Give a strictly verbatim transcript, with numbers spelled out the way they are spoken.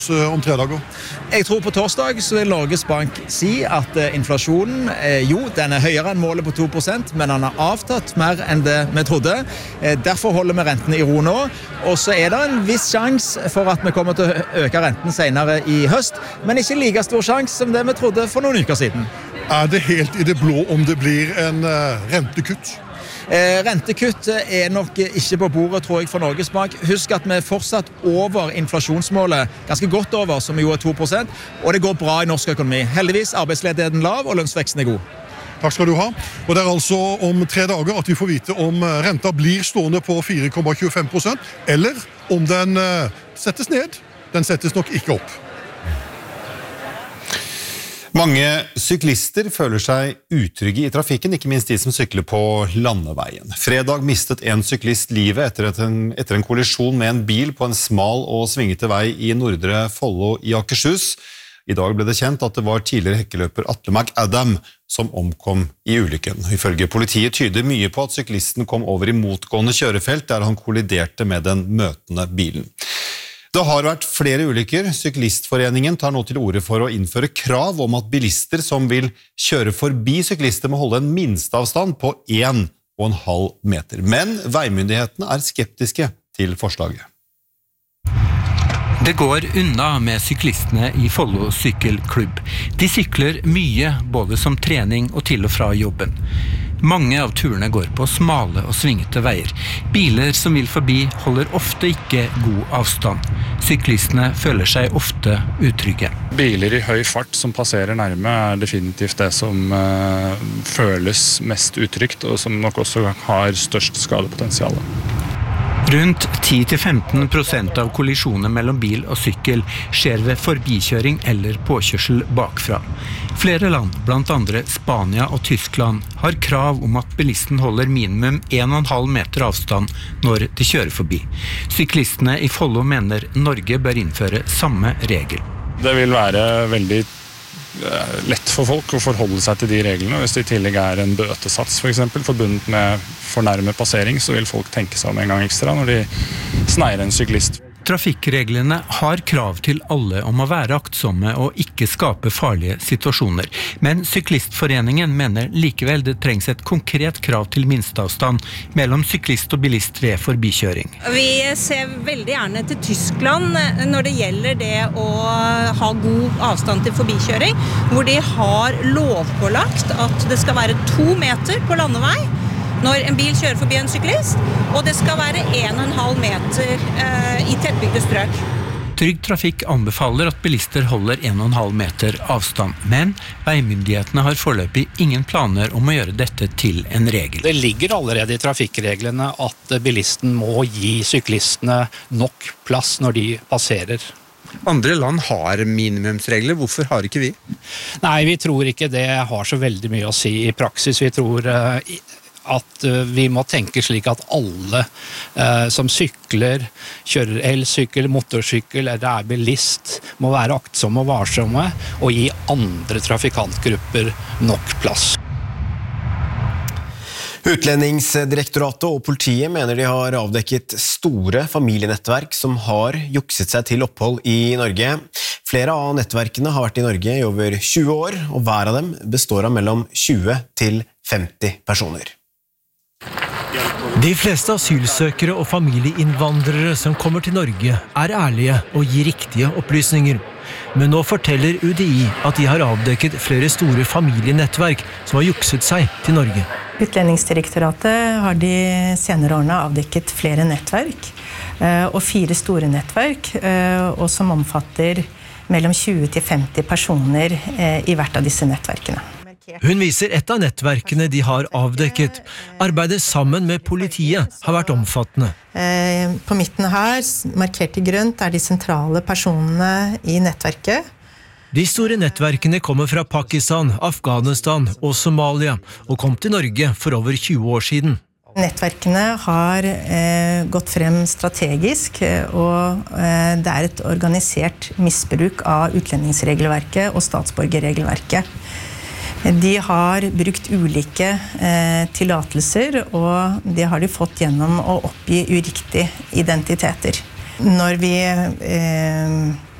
om tre dager? Jeg tror på torsdag så vil Norges Bank si at eh, inflasjonen, eh, jo, den er høyere enn målet på to prosent, men den har avtatt mer enn det vi trodde. Eh, derfor holder vi renten i ro nå. Og så er det en viss sjanse for at vi kommer til å øke renten senere i høst, men ikke like stor sjanse som det vi trodde for noen uker siden. Er det helt i det blå om det blir en uh, rentekutt? Eh, rentekutt er nok ikke på bordet, tror jeg, for Norges Bank. Husk at vi er fortsatt over inflasjonsmålet, ganske godt over, som jo er to prosent, og det går bra i norsk økonomi. Heldigvis arbeidsledigheten lav, og lønnsveksten er god. Takk skal du ha. Og det er altså om tre dager at vi får vite om renta blir stående på fire komma tjuefem prosent, eller om den uh, settes ned. Den settes nok ikke opp. Mange syklister føler seg utrygge i trafikken, ikke minst de som sykler på landeveien. Fredag mistet en syklist livet etter, en, etter en kollisjon med en bil på en smal og svingete vei i Nordre Follo i Akershus. I dag ble det kjent at det var tidligere hekkeløper Atle McAdam som omkom i ulykken. Ifølge politiet tyder mye på at syklisten kom over i motgående kjørefelt der han kolliderte med den møtende bilen. Det har vært flere ulykker. Syklistforeningen tar nå til orde for å innføre krav om at bilister som vil kjøre forbi syklister må holde en minsteavstand på en og en halv meter. Men veimyndighetene er skeptiske til forslaget. Det går unna med syklistene i Follo sykkelklubb. De sykler mye, både som trening og til og fra jobben. Mange av turene går på smale og svingete veier. Biler som vil forbi holder ofte ikke god avstand. Syklistene føler seg ofte utrygge. Biler i høy fart som passerer nærme er definitivt det som uh, føles mest utrygt, og som nok også har størst skadepotensial. Rundt ti til femten prosent av kollisjoner mellom bil og sykkel skjer ved forbikjøring eller påkjørsel bakfra. Flere land, blant andre Spania og Tyskland, har krav om at bilisten holder minimum en og en halv meter avstand når de kjører forbi. Syklistene i Follo mener Norge bør innføre samme regel. Det vil være veldig lett for folk å forholde seg til de reglene. Hvis det i tillegg er en bøtesats for eksempel, forbundet med fornærmet passering, så vil folk tenke seg om en gang ekstra når de sneier en syklist. Trafikkreglene har krav til alle om å være aktsomme og ikke skape farlige situasjoner. Men Syklistforeningen mener likevel det trengs et konkret krav til minsteavstand mellom syklist og bilist ved forbikjøring. Vi ser veldig gjerne til Tyskland når det gjelder det å ha god avstand til forbikjøring, hvor de har lovpålagt at det skal være to meter på landevei når en bil kjører forbi en syklist, og det skal være en og en halv meter eh, i tettbygde strøk. Trygg Trafikk anbefaler at bilister holder en og en halv meter avstand, men veimyndighetene har foreløpig ingen planer om å gjøre dette til en regel. Det ligger allerede i trafikkreglene at bilisten må gi syklistene nok plass når de passerer. Andre land har minimumsregler, hvorfor har ikke vi? Nei, vi tror ikke det har så veldig mye å si i praksis. Vi tror uh, at vi må tenke slik at alle eh, som sykler, kjører elsykkel, motorsykkel eller er bilist, må være aktsomme og varsomme og gi andre trafikantgrupper nok plass. Utlendingsdirektoratet og politiet mener de har avdekket store familienettverk som har jukset seg til opphold i Norge. Flere av nettverkene har vært i Norge i over tjue år, og hver av dem består av mellom tjue til femti personer. De fleste asylsøkere og familieinnvandrere som kommer til Norge er ærlige og gir riktige opplysninger. Men nå forteller U D I at de har avdekket flere store familienettverk som har jukset seg til Norge. Utlendingsdirektoratet har de senere årene avdekket flere nettverk, og fire store nettverk, og som omfatter mellom tjue til femti personer i hvert av disse nettverkene. Hun viser et av nettverkene de har avdekket. Arbeidet sammen med politiet har vært omfattende. På midten her, markert i grønt, er de sentrale personene i nettverket. De store nettverkene kommer fra Pakistan, Afghanistan og Somalia, og kom til Norge for over tjue år siden. Nettverkene har eh, gått frem strategisk, og eh, det er et organisert misbruk av utlendingsregelverket og statsborgerregelverket. De har brukt ulike eh, tillatelser, og det har de fått gjennom å oppgi uriktige identiteter. Når vi eh,